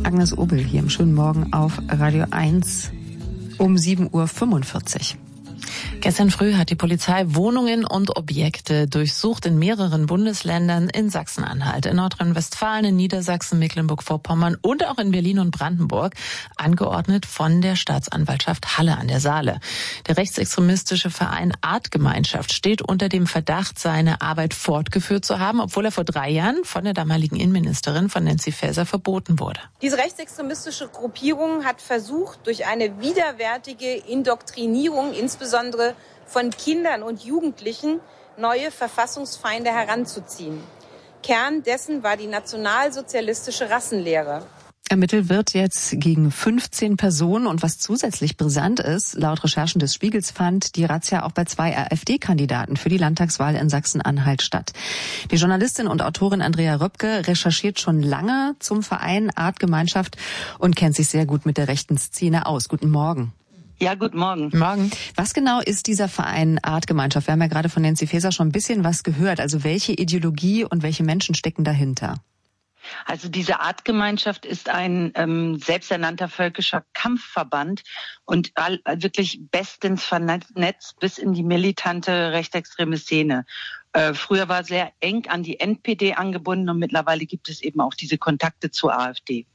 Agnes Obel hier im schönen Morgen auf Radio 1 um 7:45 Uhr. Gestern früh hat die Polizei Wohnungen und Objekte durchsucht in mehreren Bundesländern, in Sachsen-Anhalt, in Nordrhein-Westfalen, in Niedersachsen, Mecklenburg-Vorpommern und auch in Berlin und Brandenburg, angeordnet von der Staatsanwaltschaft Halle an der Saale. Der rechtsextremistische Verein Artgemeinschaft steht unter dem Verdacht, seine Arbeit fortgeführt zu haben, obwohl er vor 3 Jahren von der damaligen Innenministerin, von Nancy Faeser, verboten wurde. Diese rechtsextremistische Gruppierung hat versucht, durch eine widerwärtige Indoktrinierung, insbesondere von Kindern und Jugendlichen, neue Verfassungsfeinde heranzuziehen. Kern dessen war die nationalsozialistische Rassenlehre. Ermittelt wird jetzt gegen 15 Personen und was zusätzlich brisant ist, laut Recherchen des Spiegels fand die Razzia auch bei 2 AfD-Kandidaten für die Landtagswahl in Sachsen-Anhalt statt. Die Journalistin und Autorin Andrea Röpke recherchiert schon lange zum Verein Artgemeinschaft und kennt sich sehr gut mit der rechten Szene aus. Guten Morgen. Ja, guten Morgen. Morgen. Was genau ist dieser Verein Artgemeinschaft? Wir haben ja gerade von Nancy Faeser schon ein bisschen was gehört. Also welche Ideologie und welche Menschen stecken dahinter? Also diese Artgemeinschaft ist ein selbsternannter völkischer Kampfverband und wirklich bestens vernetzt bis in die militante rechtsextreme Szene. Früher war sehr eng an die NPD angebunden und mittlerweile gibt es eben auch diese Kontakte zur AfD.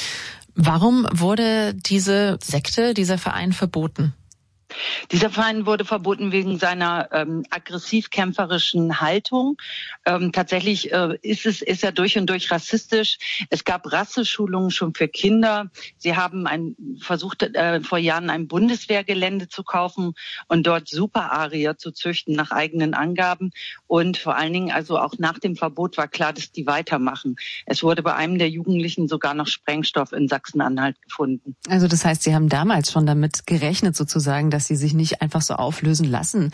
Warum wurde diese Sekte, dieser Verein verboten? Dieser Verein wurde verboten wegen seiner aggressiv-kämpferischen Haltung. Tatsächlich ist er durch und durch rassistisch. Es gab Rasseschulungen schon für Kinder. Sie haben versucht, vor Jahren ein Bundeswehrgelände zu kaufen und dort Superarier zu züchten nach eigenen Angaben. Und vor allen Dingen, also auch nach dem Verbot war klar, dass die weitermachen. Es wurde bei einem der Jugendlichen sogar noch Sprengstoff in Sachsen-Anhalt gefunden. Also das heißt, Sie haben damals schon damit gerechnet sozusagen, dass sie sich nicht einfach so auflösen lassen.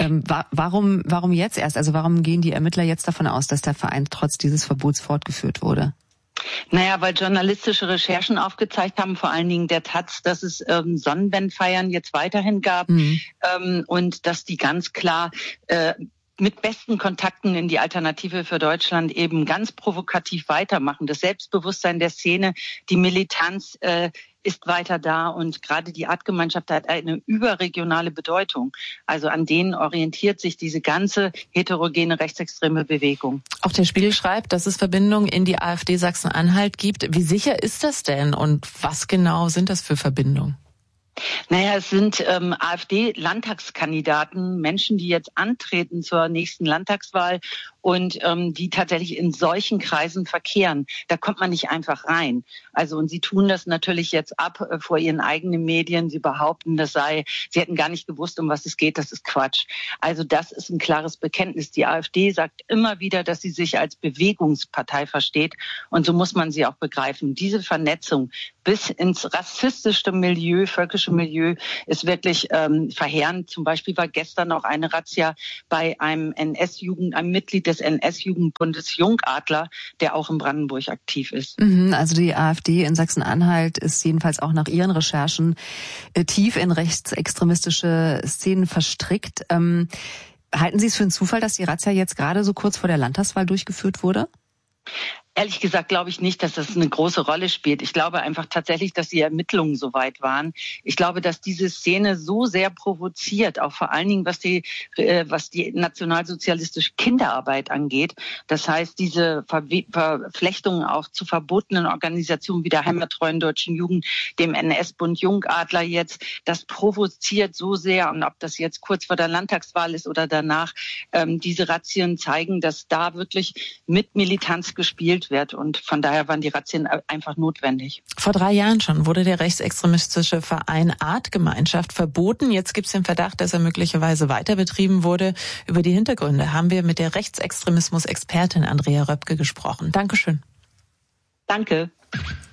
Warum jetzt erst? Also warum gehen die Ermittler jetzt davon aus, dass der Verein trotz dieses Verbots fortgeführt wurde? Naja, weil journalistische Recherchen aufgezeigt haben, vor allen Dingen der Taz, dass es Sonnenwendfeiern jetzt weiterhin gab und dass die ganz klar mit besten Kontakten in die Alternative für Deutschland eben ganz provokativ weitermachen. Das Selbstbewusstsein der Szene, die Militanz ist weiter da und gerade die Artgemeinschaft hat eine überregionale Bedeutung. Also an denen orientiert sich diese ganze heterogene rechtsextreme Bewegung. Auch der Spiegel schreibt, dass es Verbindungen in die AfD Sachsen-Anhalt gibt. Wie sicher ist das denn und was genau sind das für Verbindungen? Naja, es sind AfD-Landtagskandidaten, Menschen, die jetzt antreten zur nächsten Landtagswahl und die tatsächlich in solchen Kreisen verkehren. Da kommt man nicht einfach rein. Also und sie tun das natürlich jetzt ab vor ihren eigenen Medien. Sie behaupten, sie hätten gar nicht gewusst, um was es geht. Das ist Quatsch. Also das ist ein klares Bekenntnis. Die AfD sagt immer wieder, dass sie sich als Bewegungspartei versteht und so muss man sie auch begreifen. Diese Vernetzung bis ins rassistische Milieu, völkische Milieu ist wirklich verheerend. Zum Beispiel war gestern auch eine Razzia bei einem Mitglied des NS-Jugendbundes Jungadler, der auch in Brandenburg aktiv ist. Also die AfD in Sachsen-Anhalt ist jedenfalls auch nach ihren Recherchen tief in rechtsextremistische Szenen verstrickt. Halten Sie es für einen Zufall, dass die Razzia jetzt gerade so kurz vor der Landtagswahl durchgeführt wurde? Ehrlich gesagt glaube ich nicht, dass das eine große Rolle spielt. Ich glaube einfach tatsächlich, dass die Ermittlungen so weit waren. Ich glaube, dass diese Szene so sehr provoziert, auch vor allen Dingen, was die nationalsozialistische Kinderarbeit angeht. Das heißt, diese Verflechtungen auch zu verbotenen Organisationen wie der heimattreuen Deutschen Jugend, dem NS-Bund Jungadler jetzt, das provoziert so sehr. Und ob das jetzt kurz vor der Landtagswahl ist oder danach, diese Razzien zeigen, dass da wirklich mit Militanz gespielt wird und von daher waren die Razzien einfach notwendig. Vor 3 Jahren schon wurde der rechtsextremistische Verein Artgemeinschaft verboten. Jetzt gibt es den Verdacht, dass er möglicherweise weiter betrieben wurde. Über die Hintergründe haben wir mit der Rechtsextremismus-Expertin Andrea Röpke gesprochen. Dankeschön. Danke.